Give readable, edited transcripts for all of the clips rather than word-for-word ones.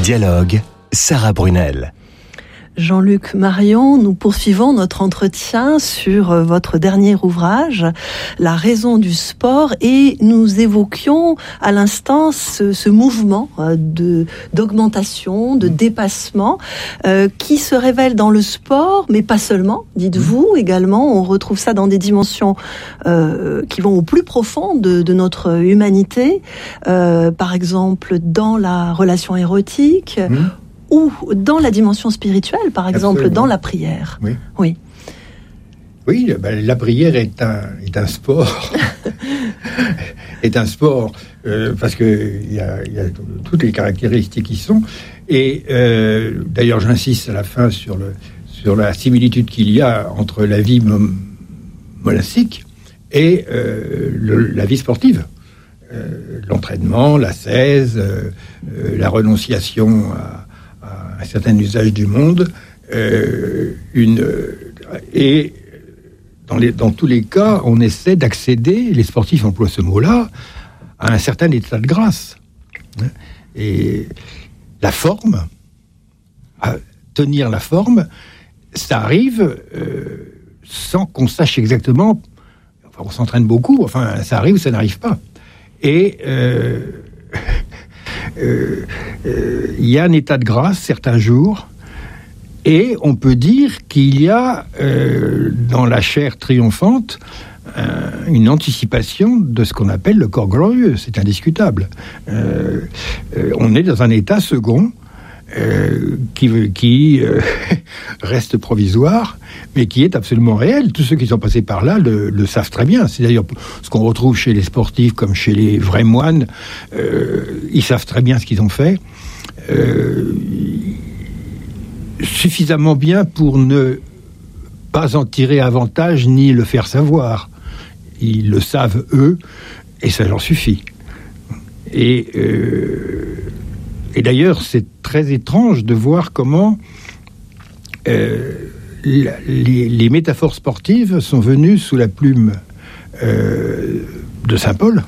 Dialogue, Sarah Brunel. Jean-Luc Marion, nous poursuivons notre entretien sur votre dernier ouvrage, La raison du sport, et nous évoquions à l'instant ce mouvement d'augmentation, de dépassement qui se révèle dans le sport, mais pas seulement, dites-vous également. On retrouve ça dans des dimensions qui vont au plus profond de notre humanité, par exemple dans la relation érotique, ou dans la dimension spirituelle, par exemple. Absolument. Dans la prière. Oui, la prière est un sport. est un sport parce que il y a toutes les caractéristiques qui sont. Et d'ailleurs, j'insiste à la fin sur la similitude qu'il y a entre la vie monastique et la vie sportive. L'entraînement, l'ascèse, la renonciation à un certain usage du monde, et dans tous les cas, on essaie d'accéder, les sportifs emploient ce mot-là, à un certain état de grâce. Et la forme, à tenir la forme, ça arrive sans qu'on sache exactement, on s'entraîne beaucoup, ça arrive ou ça n'arrive pas. Et il y a un état de grâce certains jours, et on peut dire qu'il y a dans la chair triomphante une anticipation de ce qu'on appelle le corps glorieux. C'est indiscutable. On est dans un état second qui reste provisoire, mais qui est absolument réel. Tous ceux qui sont passés par là le savent très bien. C'est d'ailleurs ce qu'on retrouve chez les sportifs comme chez les vrais moines. Ils savent très bien ce qu'ils ont fait. Suffisamment bien pour ne pas en tirer avantage ni le faire savoir. Ils le savent eux, et ça leur suffit. Et d'ailleurs, c'est très étrange de voir comment les métaphores sportives sont venues sous la plume de saint Paul.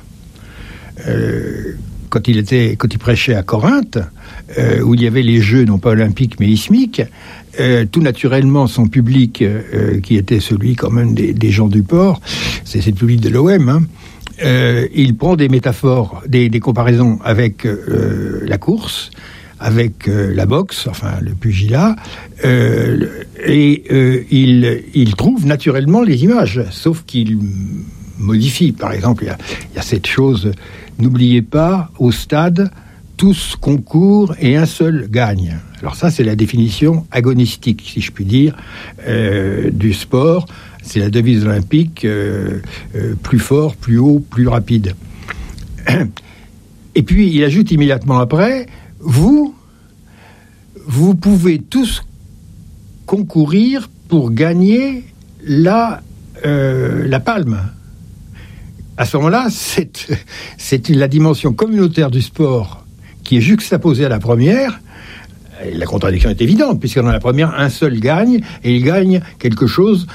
Quand il prêchait à Corinthe, où il y avait les Jeux, non pas olympiques, mais ismiques, tout naturellement, son public, qui était celui quand même des gens du port, c'est le public de l'OM, il prend des métaphores, des comparaisons avec la course, avec la boxe, le pugilat, et il trouve naturellement les images, sauf qu'il modifie. Par exemple, il y a cette chose, n'oubliez pas, au stade, tous concourent et un seul gagne. Alors ça, c'est la définition agonistique, si je puis dire, du sport. C'est la devise olympique, plus fort, plus haut, plus rapide. Et puis, il ajoute immédiatement après, vous pouvez tous concourir pour gagner la palme. À ce moment-là, c'est la dimension communautaire du sport qui est juxtaposée à la première. La contradiction est évidente, puisque dans la première, un seul gagne, et il gagne quelque chose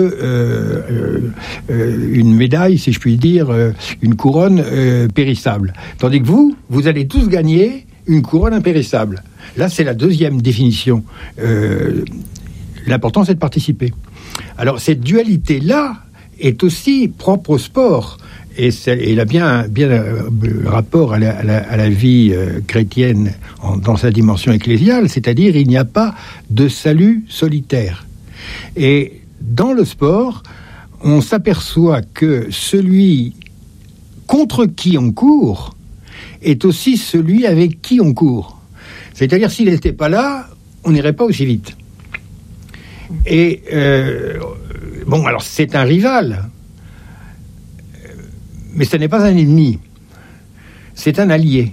une médaille, si je puis dire, une couronne périssable. Tandis que vous allez tous gagner une couronne impérissable. Là, c'est la deuxième définition. L'important, c'est de participer. Alors, cette dualité-là est aussi propre au sport. Et il a bien rapport à la vie chrétienne dans sa dimension ecclésiale, c'est-à-dire il n'y a pas de salut solitaire. Et dans le sport, on s'aperçoit que celui contre qui on court est aussi celui avec qui on court. C'est-à-dire s'il n'était pas là, on n'irait pas aussi vite. Et alors c'est un rival. Mais ce n'est pas un ennemi, c'est un allié.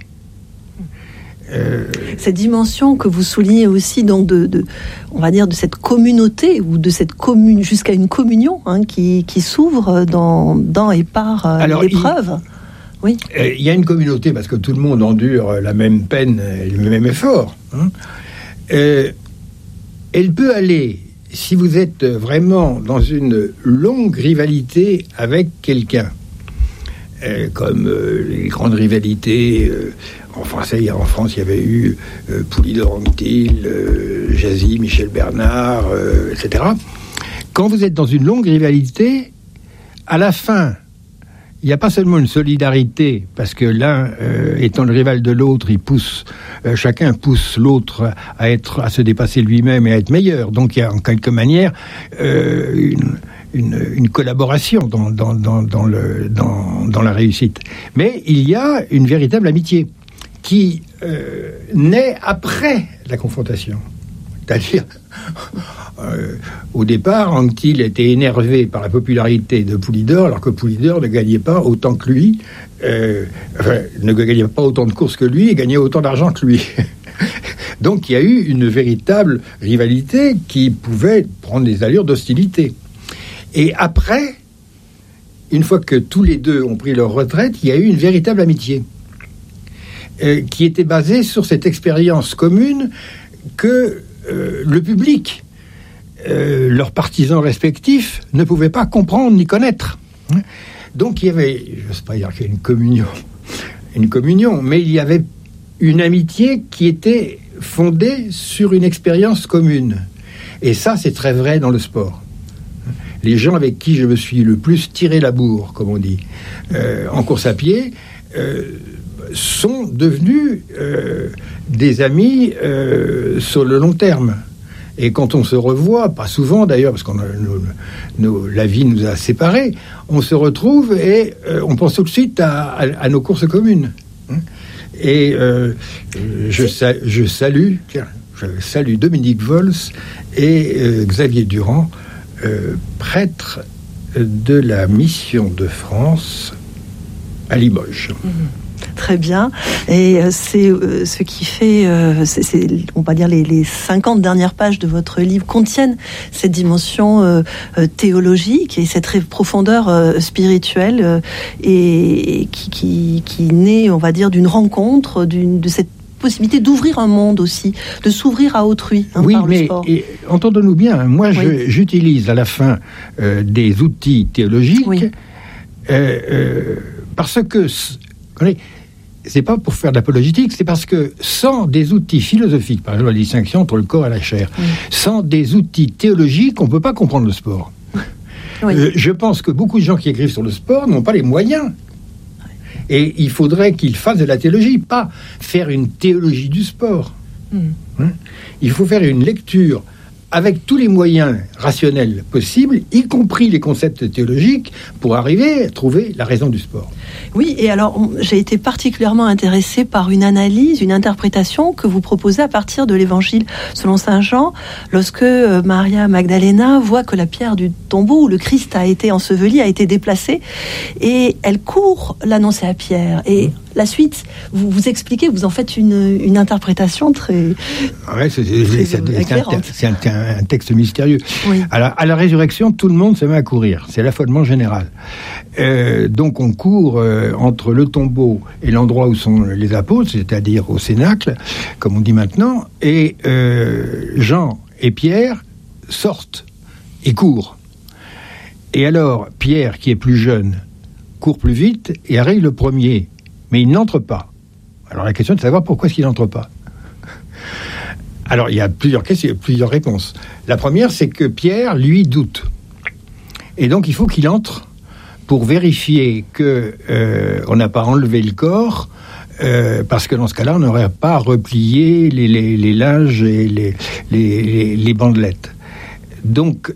Cette dimension que vous soulignez aussi, donc on va dire de cette communauté ou de cette commune jusqu'à une communion qui s'ouvre dans et par l'épreuve. Oui. Il y a une communauté parce que tout le monde endure la même peine et le même effort. Elle peut aller, si vous êtes vraiment dans une longue rivalité avec quelqu'un. Comme les grandes rivalités En France, il y avait eu Poulidor-Anctil, Jazy, Michel Bernard, etc. Quand vous êtes dans une longue rivalité, à la fin, il n'y a pas seulement une solidarité, parce que l'un, étant le rival de l'autre, chacun pousse l'autre à se dépasser lui-même et à être meilleur. Donc il y a en quelque manière une collaboration dans la réussite. Mais il y a une véritable amitié qui naît après la confrontation. C'est-à-dire, au départ, Anctil était énervé par la popularité de Poulidor, alors que Poulidor ne gagnait pas autant que lui, ne gagnait pas autant de courses que lui et gagnait autant d'argent que lui. Donc il y a eu une véritable rivalité qui pouvait prendre des allures d'hostilité. Et après, une fois que tous les deux ont pris leur retraite, il y a eu une véritable amitié qui était basée sur cette expérience commune que le public, leurs partisans respectifs, ne pouvaient pas comprendre ni connaître. Donc il y avait, je ne sais pas dire qu'il y a une communion, mais il y avait une amitié qui était fondée sur une expérience commune. Et ça, c'est très vrai dans le sport. Les gens avec qui je me suis le plus tiré la bourre, comme on dit, en course à pied, sont devenus des amis sur le long terme. Et quand on se revoit, pas souvent d'ailleurs, parce que la vie nous a séparés, on se retrouve et on pense tout de suite à nos courses communes. Et je salue Dominique Vols et Xavier Durand, prêtre de la Mission de France à Limoges. Très bien. Et c'est ce qui fait, on va dire, les 50 dernières pages de votre livre contiennent cette dimension théologique et cette profondeur spirituelle et qui naît, on va dire, d'une rencontre, de cette possibilité d'ouvrir un monde aussi, de s'ouvrir à autrui par le sport. Oui, mais entendons-nous bien, moi j'utilise à la fin des outils théologiques parce que c'est pas pour faire de l'apologétique, c'est parce que sans des outils philosophiques, par exemple la distinction entre le corps et la chair, sans des outils théologiques, on ne peut pas comprendre le sport. Je pense que beaucoup de gens qui écrivent sur le sport n'ont pas les moyens. Et il faudrait qu'ils fassent de la théologie, pas faire une théologie du sport. Il faut faire une lecture avec tous les moyens rationnels possibles, y compris les concepts théologiques, pour arriver à trouver la raison du sport. Oui, et alors j'ai été particulièrement intéressée par une analyse, une interprétation que vous proposez à partir de l'évangile selon saint Jean, lorsque Maria Magdalena voit que la pierre du tombeau où le Christ a été enseveli a été déplacée, et elle court l'annoncer à Pierre. Et la suite, vous expliquez, vous en faites une interprétation très... Ouais, c'est un texte mystérieux. Oui. À la résurrection, tout le monde se met à courir. C'est l'affolement général. Donc on court entre le tombeau et l'endroit où sont les apôtres, c'est-à-dire au Cénacle, comme on dit maintenant, et Jean et Pierre sortent et courent. Et alors, Pierre, qui est plus jeune, court plus vite et arrive le premier. Mais il n'entre pas. Alors la question est de savoir pourquoi est-ce qu'il n'entre pas. Alors il y a plusieurs réponses. La première, c'est que Pierre, lui, doute. Et donc il faut qu'il entre pour vérifier qu'on n'a pas enlevé le corps, parce que dans ce cas-là, on n'aurait pas replié les linges et les bandelettes. Donc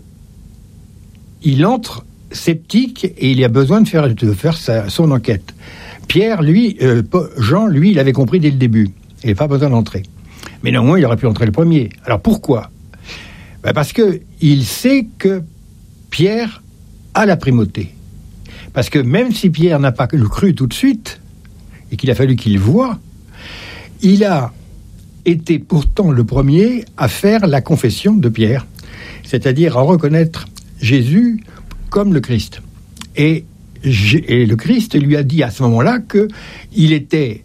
il entre sceptique et il a besoin de faire son enquête. Pierre, Jean, lui, il avait compris dès le début. Il n'avait pas besoin d'entrer. Mais néanmoins, il aurait pu entrer le premier. Alors pourquoi ? Parce qu'il sait que Pierre a la primauté. Parce que même si Pierre n'a pas cru tout de suite, et qu'il a fallu qu'il voie, il a été pourtant le premier à faire la confession de Pierre, c'est-à-dire à reconnaître Jésus comme le Christ. Et le Christ lui a dit à ce moment-là qu'il était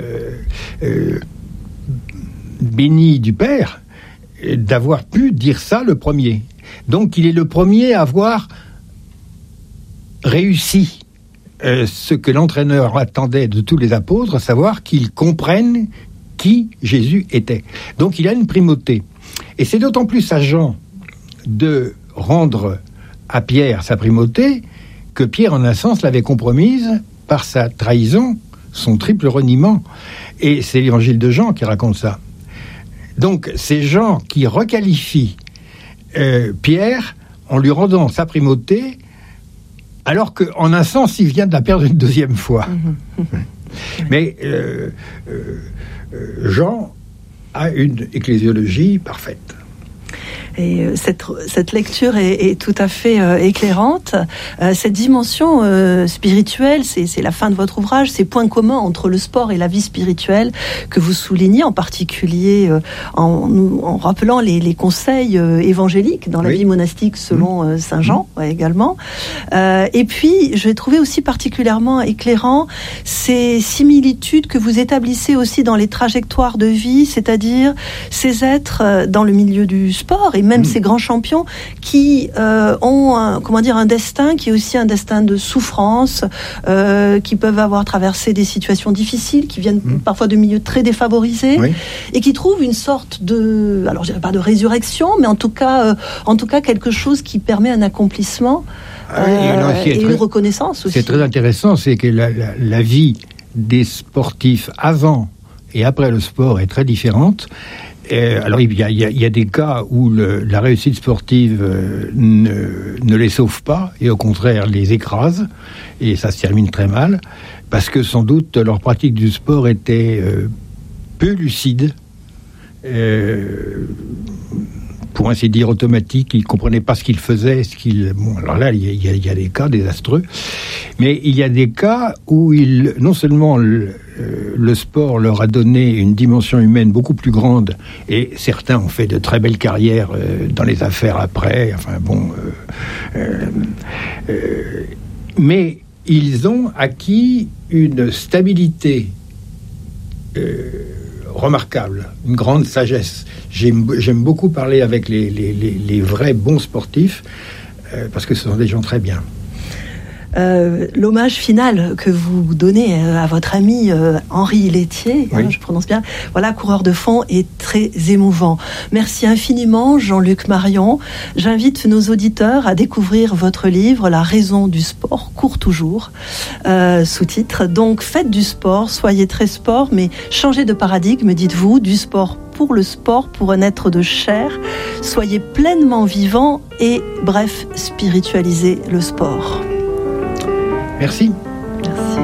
béni du Père d'avoir pu dire ça le premier. Donc il est le premier à avoir réussi ce que l'entraîneur attendait de tous les apôtres, à savoir qu'ils comprennent qui Jésus était. Donc il a une primauté. Et c'est d'autant plus à Jean de rendre à Pierre sa primauté que Pierre, en un sens, l'avait compromise par sa trahison, son triple reniement. Et c'est l'évangile de Jean qui raconte ça. Donc c'est Jean qui requalifie Pierre en lui rendant sa primauté, alors qu'en un sens, il vient de la perdre une deuxième fois. Mais Jean a une ecclésiologie parfaite. Et cette lecture est tout à fait éclairante. Cette dimension spirituelle, c'est la fin de votre ouvrage, ces points communs entre le sport et la vie spirituelle que vous soulignez, en particulier en rappelant les conseils évangéliques dans la vie monastique selon Saint Jean également. Et puis, je vais trouver aussi particulièrement éclairant ces similitudes que vous établissez aussi dans les trajectoires de vie, c'est-à-dire ces êtres dans le milieu du sport et même ces grands champions qui ont un destin qui est aussi un destin de souffrance, qui peuvent avoir traversé des situations difficiles, qui viennent parfois de milieux très défavorisés, et qui trouvent une sorte de, alors je dirais pas de résurrection, mais en tout cas quelque chose qui permet un accomplissement et une reconnaissance aussi. C'est très intéressant, c'est que la vie des sportifs avant et après le sport est très différente. Alors il y a des cas où la réussite sportive ne les sauve pas et au contraire les écrase, et ça se termine très mal parce que sans doute leur pratique du sport était peu lucide, pour ainsi dire automatique. Ils ne comprenaient pas ce qu'ils faisaient. Alors là, il y a des cas désastreux, mais il y a des cas où non seulement le sport leur a donné une dimension humaine beaucoup plus grande, et certains ont fait de très belles carrières dans les affaires après, mais ils ont acquis une stabilité remarquable, une grande sagesse. J'aime beaucoup parler avec les vrais bons sportifs, parce que ce sont des gens très bien. L'hommage final que vous donnez à votre ami Henri Lethier, je prononce bien, coureur de fond, est très émouvant. Merci infiniment Jean-Luc Marion. J'invite nos auditeurs à découvrir votre livre La raison du sport, court toujours, sous-titre donc faites du sport, soyez très sport, mais changez de paradigme, dites-vous, du sport pour le sport, pour un être de chair, soyez pleinement vivant et bref, spiritualisez le sport. Merci.